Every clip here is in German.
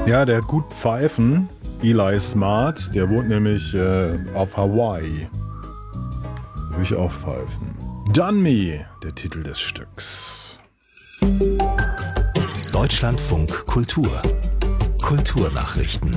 Ja, der hat gut pfeifen. Eli Smart, der wohnt nämlich auf Hawaii. Würde ich auch pfeifen. Done Me, der Titel des Stücks. Deutschlandfunk Kultur. Kulturnachrichten.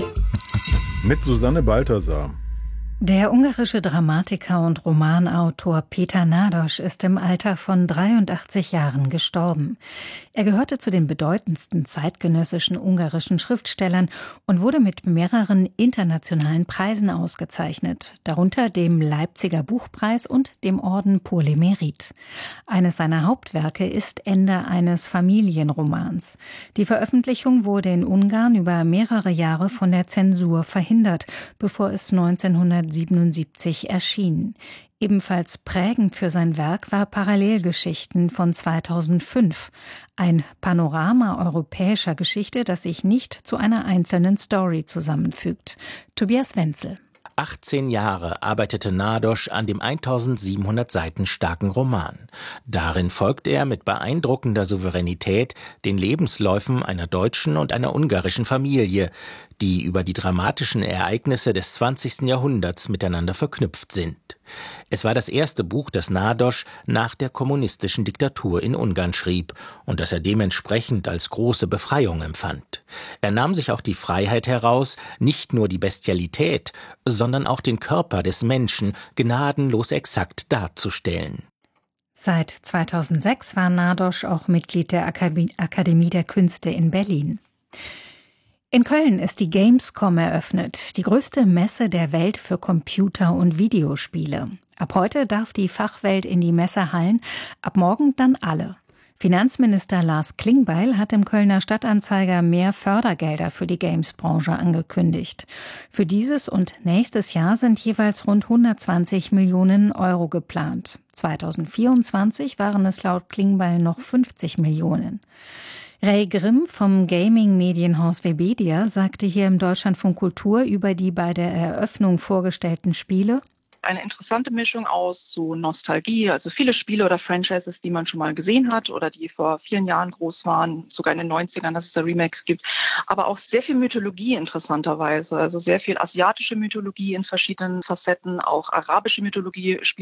Mit Susanne Balthasar. Der ungarische Dramatiker und Romanautor Péter Nádas ist im Alter von 83 Jahren gestorben. Er gehörte zu den bedeutendsten zeitgenössischen ungarischen Schriftstellern und wurde mit mehreren internationalen Preisen ausgezeichnet, darunter dem Leipziger Buchpreis und dem Orden pour le Mérite. Eines seiner Hauptwerke ist Ende eines Familienromans. Die Veröffentlichung wurde in Ungarn über mehrere Jahre von der Zensur verhindert, bevor es 1977 erschien. Ebenfalls prägend für sein Werk war Parallelgeschichten von 2005. Ein Panorama europäischer Geschichte, das sich nicht zu einer einzelnen Story zusammenfügt. Tobias Wenzel. 18 Jahre arbeitete Nádas an dem 1700 Seiten starken Roman. Darin folgt er mit beeindruckender Souveränität den Lebensläufen einer deutschen und einer ungarischen Familie, die über die dramatischen Ereignisse des 20. Jahrhunderts miteinander verknüpft sind. Es war das erste Buch, das Nádas nach der kommunistischen Diktatur in Ungarn schrieb und das er dementsprechend als große Befreiung empfand. Er nahm sich auch die Freiheit heraus, nicht nur die Bestialität, sondern auch den Körper des Menschen gnadenlos exakt darzustellen. Seit 2006 war Nádas auch Mitglied der Akademie der Künste in Berlin. In Köln ist die Gamescom eröffnet, die größte Messe der Welt für Computer- und Videospiele. Ab heute darf die Fachwelt in die Messehallen, ab morgen dann alle. Finanzminister Lars Klingbeil hat im Kölner Stadtanzeiger mehr Fördergelder für die Games-Branche angekündigt. Für dieses und nächstes Jahr sind jeweils rund 120 Millionen Euro geplant. 2024 waren es laut Klingbeil noch 50 Millionen. Ray Grimm vom Gaming-Medienhaus Webedia sagte hier im Deutschlandfunk Kultur über die bei der Eröffnung vorgestellten Spiele: Eine interessante Mischung aus so Nostalgie, also viele Spiele oder Franchises, die man schon mal gesehen hat oder die vor vielen Jahren groß waren, sogar in den 90ern, dass es da Remakes gibt, aber auch sehr viel Mythologie interessanterweise, also sehr viel asiatische Mythologie in verschiedenen Facetten, auch arabische Mythologie spielt